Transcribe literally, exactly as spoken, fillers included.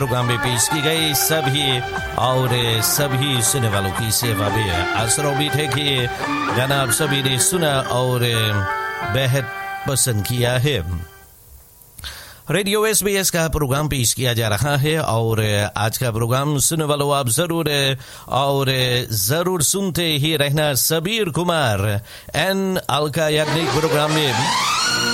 Programme में पेश की गई सभी और सभी सुनने वालों की सेवा में आशा उम्मीद है कि गाना आप सभी ने सुना और बेहद पसंद किया है। रेडियो एस बी एस का प्रोग्राम पेश किया जा रहा है और आज का प्रोग्राम सुनने वालों आप जरूर और जरूर सुनते ही रहना। सबीर कुमार एन अलका याग्निक प्रोग्राम में